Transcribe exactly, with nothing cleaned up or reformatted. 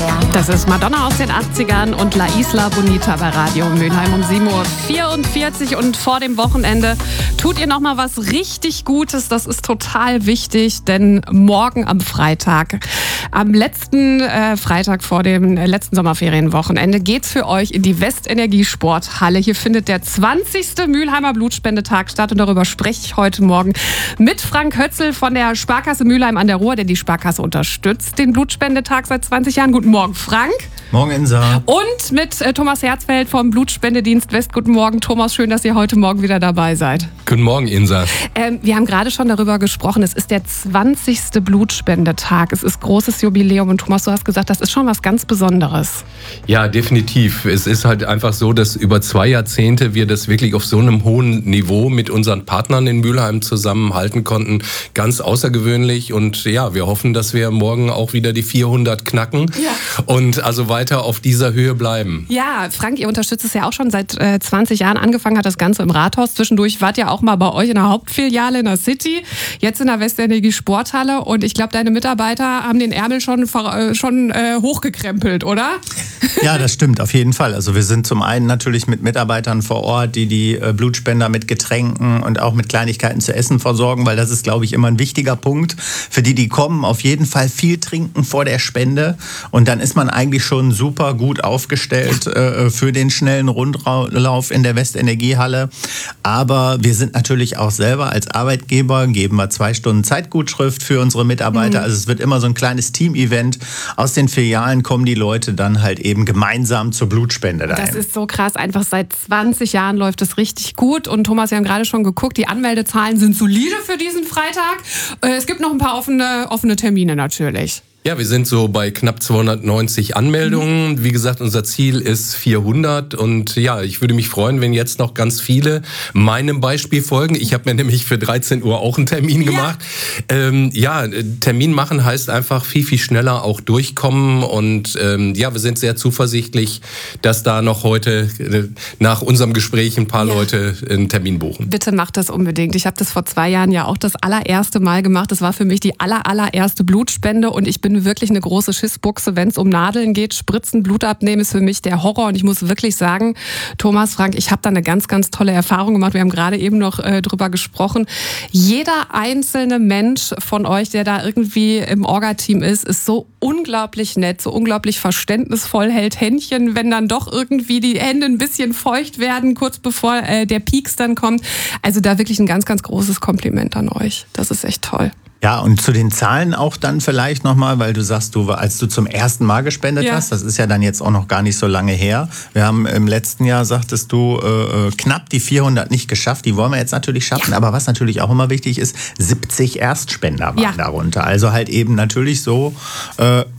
Das ist Madonna aus den achtzigern und La Isla Bonita bei Radio Mülheim um sieben Uhr vierundvierzig. Und vor dem Wochenende tut ihr noch mal was richtig Gutes. Das ist total wichtig, denn morgen am Freitag, am letzten äh, Freitag vor dem äh, letzten Sommerferienwochenende, geht's für euch in die Westenergie Sporthalle. Hier findet der zwanzigste Mülheimer Blutspendetag statt und darüber spreche ich heute Morgen mit Frank Hötzel von der Sparkasse Mülheim an der Ruhr, denn die Sparkasse unterstützt den Blutspendetag seit zwanzig Jahren. Guten Morgen, Frank. Morgen, Insa. Und mit äh, Thomas Herzfeld vom Blutspendedienst West. Guten Morgen, Thomas. Schön, dass ihr heute Morgen wieder dabei seid. Guten Morgen, Insa. Ähm, wir haben gerade schon darüber gesprochen. Es ist der zwanzigste Blutspendetag. Es ist großes Jubiläum. Und Thomas, du hast gesagt, das ist schon was ganz Besonderes. Ja, definitiv. Es ist halt einfach so, dass über zwei Jahrzehnte wir das wirklich auf so einem hohen Niveau mit unseren Partnern in Mülheim zusammenhalten konnten. Ganz außergewöhnlich. Und ja, wir hoffen, dass wir morgen auch wieder die vierhundert knacken. Ja. Und also weiter auf dieser Höhe bleiben. Ja, Frank, ihr unterstützt es ja auch schon seit äh, zwanzig Jahren. Angefangen hat das Ganze im Rathaus. Zwischendurch wart ihr auch mal bei euch in der Hauptfiliale in der City. Jetzt in der Westenergie Sporthalle. Und ich glaube, deine Mitarbeiter haben den Ärmel schon, äh, schon äh, hochgekrempelt, oder? Ja, das stimmt, auf jeden Fall. Also wir sind zum einen natürlich mit Mitarbeitern vor Ort, die die äh, Blutspender mit Getränken und auch mit Kleinigkeiten zu essen versorgen, weil das ist, glaube ich, immer ein wichtiger Punkt. Für die, die kommen, auf jeden Fall viel trinken vor der Spende. Und dann ist man eigentlich schon super gut aufgestellt äh, für den schnellen Rundlauf in der Westenergiehalle. Aber wir sind natürlich auch selber als Arbeitgeber, geben wir zwei Stunden Zeitgutschrift für unsere Mitarbeiter. Mhm. Also es wird immer so ein kleines Team-Event. Aus den Filialen kommen die Leute dann halt eben gemeinsam zur Blutspende dahin. Das ist so krass. Einfach seit zwanzig Jahren läuft es richtig gut. Und Thomas, wir haben gerade schon geguckt, die Anmeldezahlen sind solide für diesen Freitag. Es gibt noch ein paar offene, offene Termine natürlich. Ja, wir sind so bei knapp zweihundertneunzig Anmeldungen. Wie gesagt, unser Ziel ist vierhundert. Und ja, ich würde mich freuen, wenn jetzt noch ganz viele meinem Beispiel folgen. Ich habe mir nämlich für dreizehn Uhr auch einen Termin gemacht. Ja, ähm, ja Termin machen heißt einfach viel, viel schneller auch durchkommen. Und ähm, ja, wir sind sehr zuversichtlich, dass da noch heute äh, nach unserem Gespräch ein paar ja. Leute einen Termin buchen. Bitte macht das unbedingt. Ich habe das vor zwei Jahren ja auch das allererste Mal gemacht. Das war für mich die aller, allererste Blutspende. Und ich bin wirklich eine große Schissbuchse, wenn es um Nadeln geht. Spritzen, Blut abnehmen ist für mich der Horror. Und ich muss wirklich sagen, Thomas, Frank, ich habe da eine ganz, ganz tolle Erfahrung gemacht. Wir haben gerade eben noch äh, drüber gesprochen. Jeder einzelne Mensch von euch, der da irgendwie im Orga-Team ist, ist so unglaublich nett, so unglaublich verständnisvoll, hält Händchen, wenn dann doch irgendwie die Hände ein bisschen feucht werden, kurz bevor äh, der Pieks dann kommt. Also da wirklich ein ganz, ganz großes Kompliment an euch. Das ist echt toll. Ja, und zu den Zahlen auch dann vielleicht nochmal, weil du sagst, du, als du zum ersten Mal gespendet ja. hast, das ist ja dann jetzt auch noch gar nicht so lange her. Wir haben im letzten Jahr, sagtest du, äh, knapp die vierhundert nicht geschafft. Die wollen wir jetzt natürlich schaffen. Ja. Aber was natürlich auch immer wichtig ist, siebzig Erstspender waren ja. darunter. Also halt eben natürlich so, äh,